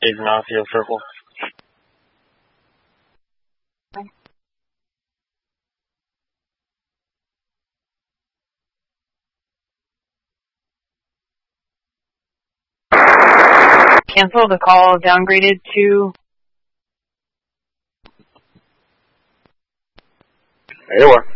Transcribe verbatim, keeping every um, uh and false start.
Even off your circle. Cancel the call, downgraded to... There you are.